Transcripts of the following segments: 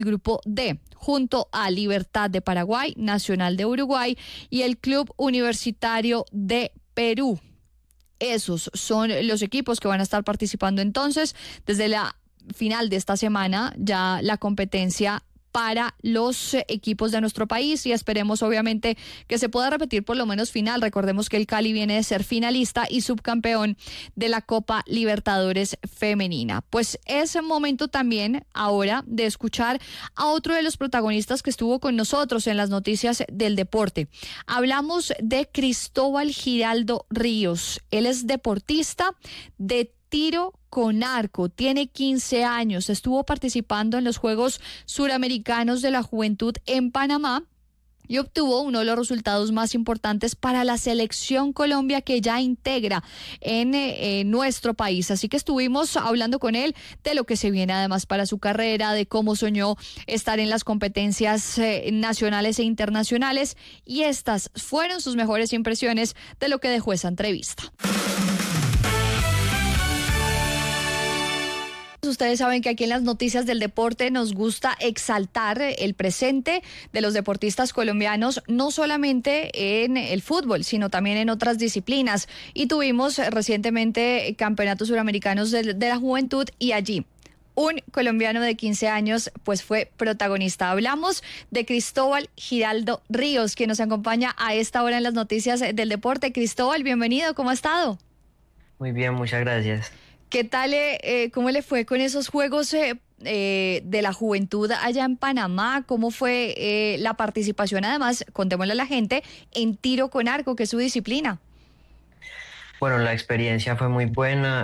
Grupo D, junto a Libertad de Paraguay, Nacional de Uruguay y el Club Universitario de Perú. Esos son los equipos que van a estar participando entonces desde la final de esta semana, ya la competencia para los equipos de nuestro país y esperemos obviamente que se pueda repetir por lo menos final. Recordemos que el Cali viene de ser finalista y subcampeón de la Copa Libertadores Femenina. Pues es momento también ahora de escuchar a otro de los protagonistas que estuvo con nosotros en las noticias del deporte. Hablamos de Cristóbal Giraldo Ríos. Él es deportista de tiro con arco, tiene 15 años, estuvo participando en los Juegos Suramericanos de la Juventud en Panamá y obtuvo uno de los resultados más importantes para la selección Colombia que ya integra en nuestro país. Así que estuvimos hablando con él de lo que se viene además para su carrera, de cómo soñó estar en las competencias nacionales e internacionales y estas fueron sus mejores impresiones de lo que dejó esa entrevista. Ustedes saben que aquí en las noticias del deporte nos gusta exaltar el presente de los deportistas colombianos, no solamente en el fútbol, sino también en otras disciplinas. Y tuvimos recientemente campeonatos suramericanos de la juventud y allí un colombiano de 15 años pues fue protagonista. Hablamos de Cristóbal Giraldo Ríos, quien nos acompaña a esta hora en las noticias del deporte. Cristóbal, bienvenido, ¿cómo ha estado? Muy bien, muchas gracias. ¿Qué tal, cómo le fue con esos Juegos de la Juventud allá en Panamá? ¿Cómo fue la participación, además, contémosle a la gente, en tiro con arco, que es su disciplina? Bueno, la experiencia fue muy buena.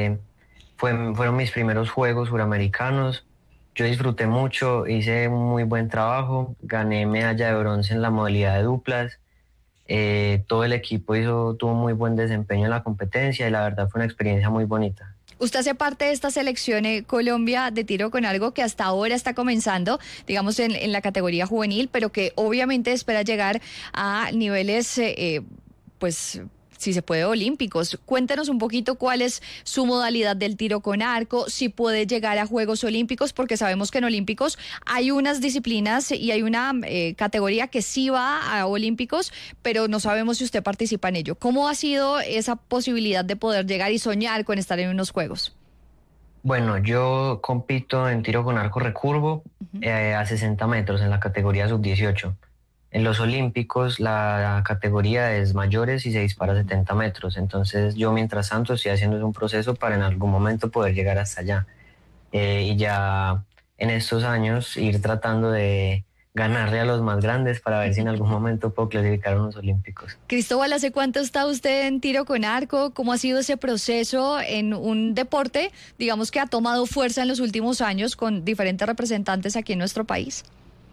Fueron mis primeros Juegos Suramericanos. Yo disfruté mucho, hice un muy buen trabajo, gané medalla de bronce en la modalidad de duplas. Todo el equipo tuvo muy buen desempeño en la competencia y la verdad fue una experiencia muy bonita. Usted hace parte de esta selección Colombia de tiro con arco que hasta ahora está comenzando, digamos, en la categoría juvenil, pero que obviamente espera llegar a niveles, pues, si se puede, olímpicos. Cuéntenos un poquito cuál es su modalidad del tiro con arco, si puede llegar a Juegos Olímpicos, porque sabemos que en Olímpicos hay unas disciplinas y hay una categoría que sí va a Olímpicos, pero no sabemos si usted participa en ello. ¿Cómo ha sido esa posibilidad de poder llegar y soñar con estar en unos Juegos? Bueno, yo compito en tiro con arco recurvo a 60 metros en la categoría sub-18. En los Olímpicos la categoría es mayores y se dispara a 70 metros. Entonces yo mientras tanto estoy haciendo un proceso para en algún momento poder llegar hasta allá. Y ya en estos años ir tratando de ganarle a los más grandes para ver si en algún momento puedo clasificar a unos Olímpicos. Cristóbal, ¿hace cuánto está usted en tiro con arco? ¿Cómo ha sido ese proceso en un deporte, digamos, que ha tomado fuerza en los últimos años con diferentes representantes aquí en nuestro país?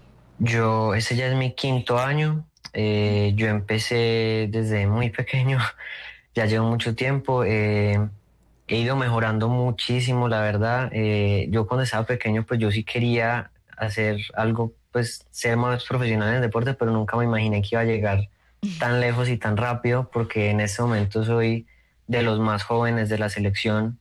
Ese ya es mi 5.º año. Yo empecé desde muy pequeño, ya llevo mucho tiempo. He ido mejorando muchísimo, la verdad. Yo cuando estaba pequeño, pues yo sí quería hacer algo, pues ser más profesional en el deporte, pero nunca me imaginé que iba a llegar tan lejos y tan rápido, porque en este momento soy de los más jóvenes de la selección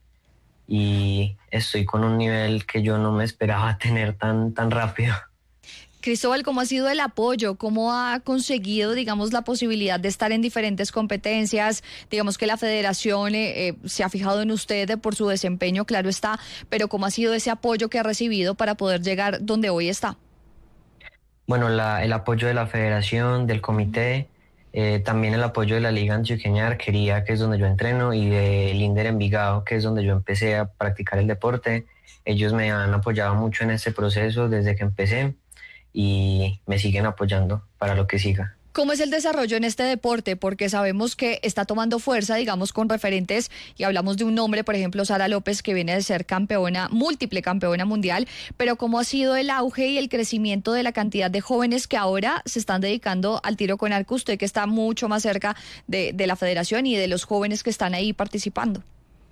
y estoy con un nivel que yo no me esperaba tener tan rápido. Cristóbal, ¿cómo ha sido el apoyo? ¿Cómo ha conseguido, digamos, la posibilidad de estar en diferentes competencias? Digamos que la federación se ha fijado en usted por su desempeño, claro está, pero ¿cómo ha sido ese apoyo que ha recibido para poder llegar donde hoy está? Bueno, el apoyo de la federación, del comité, también el apoyo de la Liga Antioqueña de Arquería, que es donde yo entreno, y de Linder Envigado, que es donde yo empecé a practicar el deporte. Ellos me han apoyado mucho en este proceso desde que empecé y me siguen apoyando para lo que siga. ¿Cómo es el desarrollo en este deporte? Porque sabemos que está tomando fuerza, digamos, con referentes, y hablamos de un nombre, por ejemplo, Sara López, que viene de ser campeona, múltiple campeona mundial, pero ¿cómo ha sido el auge y el crecimiento de la cantidad de jóvenes que ahora se están dedicando al tiro con arco? Usted que está mucho más cerca de la federación y de los jóvenes que están ahí participando.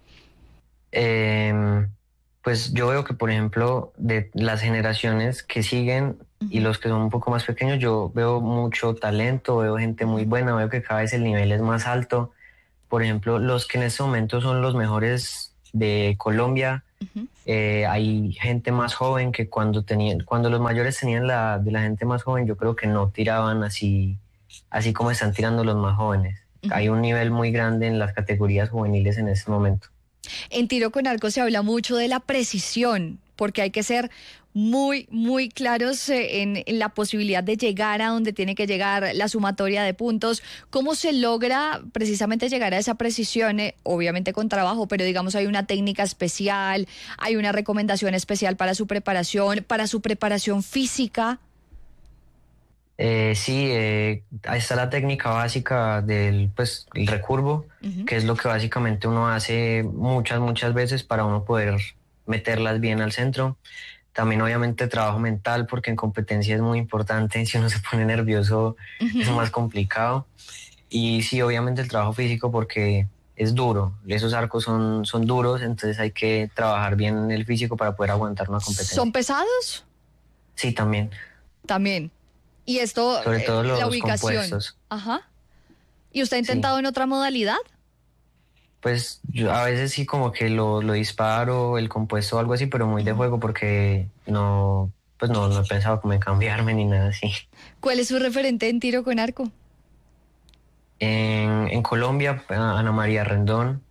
Pues yo veo que, por ejemplo, de las generaciones que siguen y los que son un poco más pequeños, yo veo mucho talento, veo gente muy buena, veo que cada vez el nivel es más alto. Por ejemplo, los que en este momento son los mejores de Colombia, hay gente más joven que cuando los mayores tenían de la gente más joven, yo creo que no tiraban así como están tirando los más jóvenes. Hay un nivel muy grande en las categorías juveniles en este momento. En tiro con arco se habla mucho de la precisión, porque hay que ser muy, muy claros en la posibilidad de llegar a donde tiene que llegar la sumatoria de puntos. ¿Cómo se logra precisamente llegar a esa precisión? Obviamente con trabajo, pero digamos hay una técnica especial, hay una recomendación especial para su preparación física. Sí, ahí está la técnica básica pues, el recurvo, que es lo que básicamente uno hace muchas veces para uno poder meterlas bien al centro. También obviamente trabajo mental, porque en competencia es muy importante. Si uno se pone nervioso es más complicado. Y sí, obviamente el trabajo físico, porque es duro. Esos arcos son duros, entonces hay que trabajar bien el físico para poder aguantar una competencia. ¿Son pesados? Sí, también. También. Y esto, Sobre todo la los ubicación. compuestos. Ajá. ¿Y usted ha intentado en otra modalidad? Pues yo a veces sí como que lo disparo, el compuesto o algo así, pero muy de juego, porque pues no he pensado como en cambiarme ni nada así. ¿Cuál es su referente en tiro con arco? En Colombia, Ana María Rendón,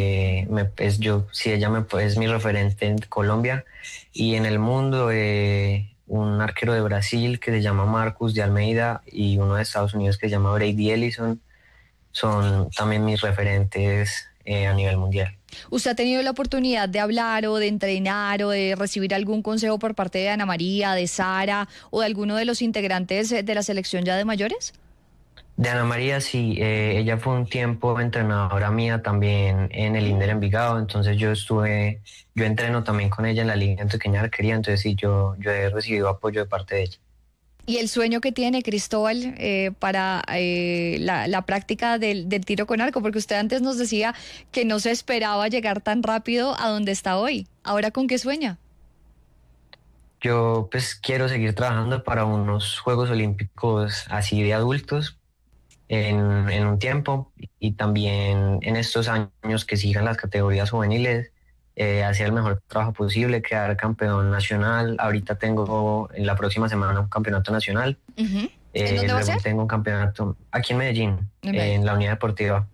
es mi referente en Colombia. Y en el mundo, un arquero de Brasil que se llama Marcus de Almeida, y uno de Estados Unidos que se llama Brady Ellison, son también mis referentes a nivel mundial. ¿Usted ha tenido la oportunidad de hablar o de entrenar o de recibir algún consejo por parte de Ana María, de Sara o de alguno de los integrantes de la selección ya de mayores? De Ana María, sí, ella fue un tiempo entrenadora mía también en el Inder Envigado, entonces yo entreno también con ella en la Liga Antioqueña de Arquería, entonces sí, yo he recibido apoyo de parte de ella. ¿Y el sueño que tiene Cristóbal para la práctica del tiro con arco? Porque usted antes nos decía que no se esperaba llegar tan rápido a donde está hoy. ¿Ahora con qué sueña? Yo pues quiero seguir trabajando para unos Juegos Olímpicos así de adultos en un tiempo, y también en estos años que sigan las categorías juveniles, hacer el mejor trabajo posible, quedar campeón nacional. Ahorita tengo en la próxima semana un campeonato nacional. ¿En dónde va a ser? Tengo un campeonato aquí en Medellín, en la Unidad Deportiva.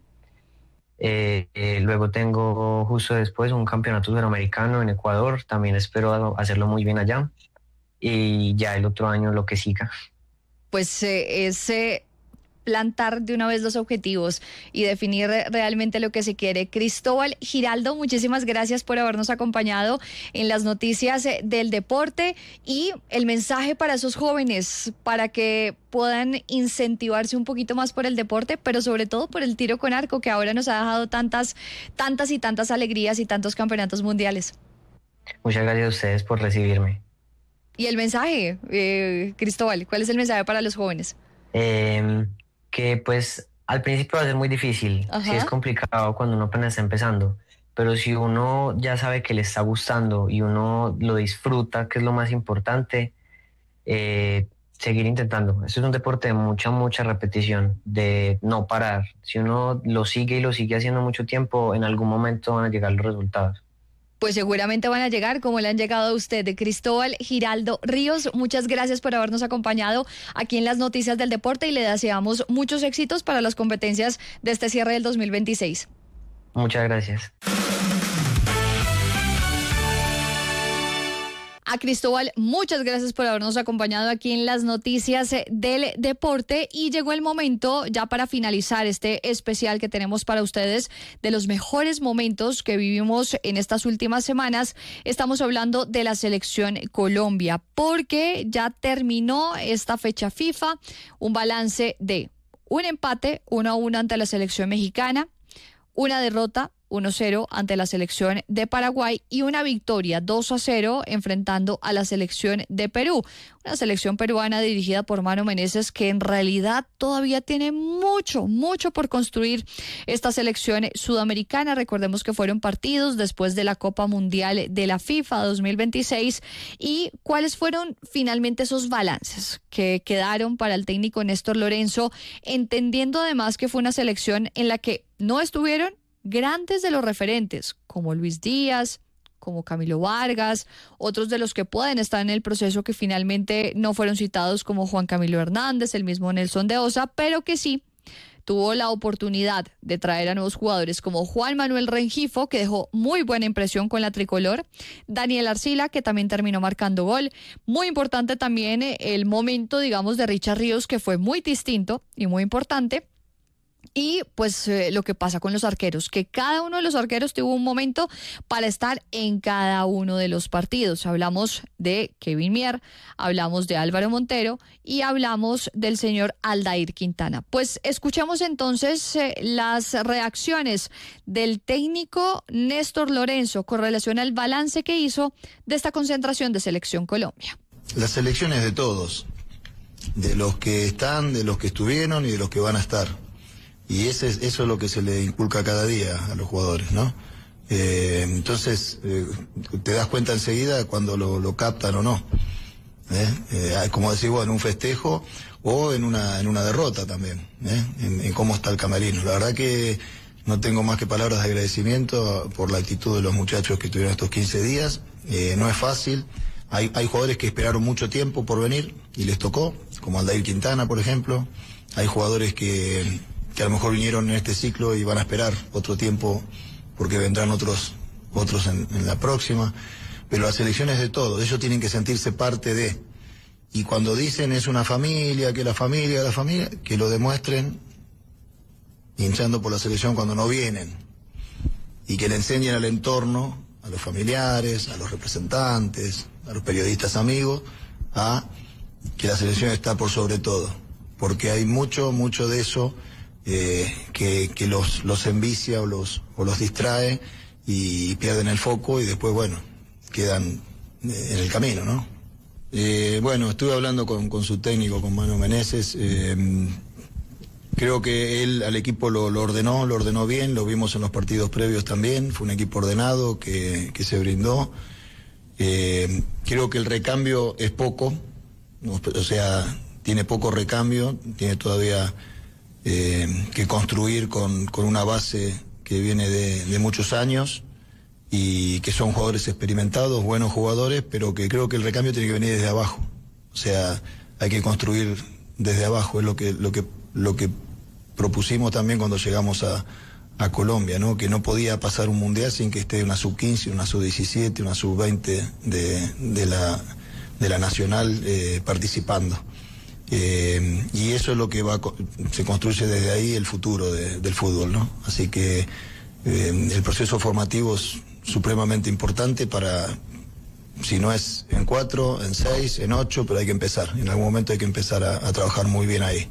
Luego tengo justo después un campeonato sudamericano en Ecuador, también espero hacerlo muy bien allá, y ya el otro año lo que siga. Pues plantar de una vez los objetivos y definir realmente lo que se quiere. Cristóbal Giraldo, muchísimas gracias por habernos acompañado en las noticias del deporte, y el mensaje para esos jóvenes para que puedan incentivarse un poquito más por el deporte, pero sobre todo por el tiro con arco, que ahora nos ha dejado tantas y tantas alegrías y tantos campeonatos mundiales. Muchas gracias a ustedes por recibirme. Y el mensaje, Cristóbal, ¿cuál es el mensaje para los jóvenes? Que pues al principio va a ser muy difícil. Ajá. Sí, es complicado cuando uno apenas está empezando, pero si uno ya sabe que le está gustando y uno lo disfruta, que es lo más importante, seguir intentando. Esto es un deporte de mucha repetición, de no parar. Si uno lo sigue y lo sigue haciendo mucho tiempo, en algún momento van a llegar los resultados. Pues seguramente van a llegar, como le han llegado a usted. Cristóbal Giraldo Ríos, muchas gracias por habernos acompañado aquí en las noticias del deporte, y le deseamos muchos éxitos para las competencias de este cierre del 2026. Muchas gracias. A Cristóbal, muchas gracias por habernos acompañado aquí en las noticias del deporte, y llegó el momento ya para finalizar este especial que tenemos para ustedes de los mejores momentos que vivimos en estas últimas semanas. Estamos hablando de la selección Colombia, porque ya terminó esta fecha FIFA, un balance de un empate 1-1 ante la selección mexicana, una derrota 1-0 ante la selección de Paraguay y una victoria 2-0 enfrentando a la selección de Perú. Una selección peruana dirigida por Mano Menezes, que en realidad todavía tiene mucho por construir esta selección sudamericana. Recordemos que fueron partidos después de la Copa Mundial de la FIFA 2026. ¿Y cuáles fueron finalmente esos balances que quedaron para el técnico Néstor Lorenzo, entendiendo además que fue una selección en la que no estuvieron grandes de los referentes, como Luis Díaz, como Camilo Vargas, otros de los que pueden estar en el proceso que finalmente no fueron citados, como Juan Camilo Hernández, el mismo Nelson de Osa, pero que sí tuvo la oportunidad de traer a nuevos jugadores como Juan Manuel Rengifo, que dejó muy buena impresión con la tricolor, Daniel Arcila, que también terminó marcando gol. Muy importante también el momento, digamos, de Richard Ríos, que fue muy distinto y muy importante. Y pues lo que pasa con los arqueros, que cada uno de los arqueros tuvo un momento para estar en cada uno de los partidos. Hablamos de Kevin Mier, hablamos de Álvaro Montero y hablamos del señor Aldair Quintana. Pues escuchemos entonces las reacciones del técnico Néstor Lorenzo con relación al balance que hizo de esta concentración de Selección Colombia. Las elecciones de todos, de los que están, de los que estuvieron y de los que van a estar. Y eso es lo que se le inculca cada día a los jugadores, ¿no? Entonces, te das cuenta enseguida cuando lo captan o no. Como decir, bueno, en un festejo o en una derrota también, en cómo está el camerino. La verdad que no tengo más que palabras de agradecimiento por la actitud de los muchachos que estuvieron estos 15 días. No es fácil. Hay jugadores que esperaron mucho tiempo por venir y les tocó, como Aldair Quintana, por ejemplo. Hay jugadores que a lo mejor vinieron en este ciclo y van a esperar otro tiempo porque vendrán otros en la próxima. Pero las elecciones de todos, ellos tienen que sentirse parte de. Y cuando dicen es una familia, que la familia, que lo demuestren hinchando por la selección cuando no vienen. Y que le enseñen al entorno, a los familiares, a los representantes, a los periodistas amigos, a que la selección está por sobre todo. Porque hay mucho de eso que los envicia o los distrae y pierden el foco y después, bueno, quedan en el camino, ¿no? Bueno, estuve hablando con su técnico, con Manu Meneses. Creo que él al equipo lo ordenó bien, lo vimos en los partidos previos también. Fue un equipo ordenado que se brindó. Creo que el recambio es poco, o sea, tiene poco recambio, tiene todavía que construir con una base que viene de muchos años y que son jugadores experimentados, buenos jugadores, pero que creo que el recambio tiene que venir desde abajo. O sea, hay que construir desde abajo, es lo que propusimos también cuando llegamos a Colombia, ¿no? Que no podía pasar un mundial sin que esté una sub-15, una sub-17, una sub-20 de la nacional participando. Y eso es lo que se construye desde ahí el futuro del fútbol, ¿no? Así que el proceso formativo es supremamente importante para, si no es en 4, en 6, en 8, pero hay que empezar. En algún momento hay que empezar a trabajar muy bien ahí,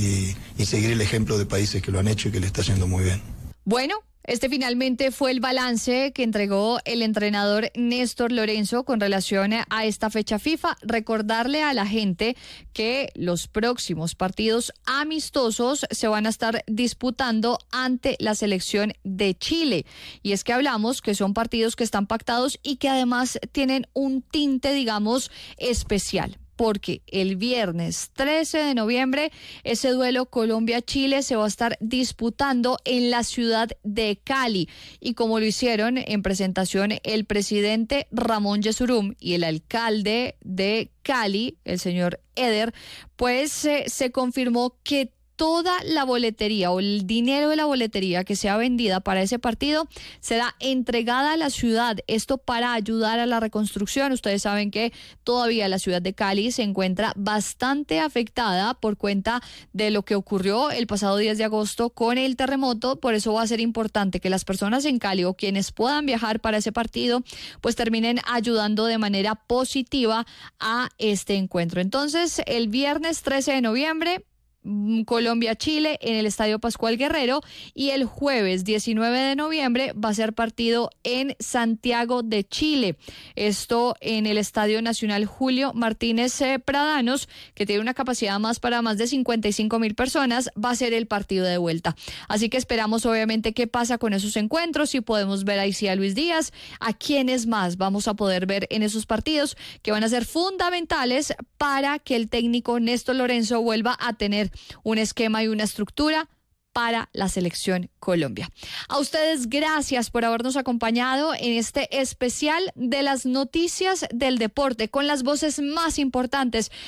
y seguir el ejemplo de países que lo han hecho y que le está yendo muy bien. Bueno, este finalmente fue el balance que entregó el entrenador Néstor Lorenzo con relación a esta fecha FIFA. Recordarle a la gente que los próximos partidos amistosos se van a estar disputando ante la selección de Chile. Y es que hablamos que son partidos que están pactados y que además tienen un tinte, digamos, especial. Porque el viernes 13 de noviembre ese duelo Colombia-Chile se va a estar disputando en la ciudad de Cali. Y como lo hicieron en presentación el presidente Ramón Yesurum y el alcalde de Cali, el señor Eder, pues se confirmó que toda la boletería o el dinero de la boletería que sea vendida para ese partido será entregada a la ciudad. Esto para ayudar a la reconstrucción. Ustedes saben que todavía la ciudad de Cali se encuentra bastante afectada por cuenta de lo que ocurrió el pasado 10 de agosto con el terremoto. Por eso va a ser importante que las personas en Cali o quienes puedan viajar para ese partido pues terminen ayudando de manera positiva a este encuentro. Entonces, el viernes 13 de noviembre Colombia-Chile en el Estadio Pascual Guerrero, y el jueves 19 de noviembre va a ser partido en Santiago de Chile. Esto en el Estadio Nacional Julio Martínez Pradanos, que tiene una capacidad más para más de 55,000 personas, va a ser el partido de vuelta. Así que esperamos obviamente qué pasa con esos encuentros, si podemos ver ahí sí a Luis Díaz, a quienes más vamos a poder ver en esos partidos que van a ser fundamentales para que el técnico Néstor Lorenzo vuelva a tener un esquema y una estructura para la selección Colombia. A ustedes, gracias por habernos acompañado en este especial de las noticias del deporte con las voces más importantes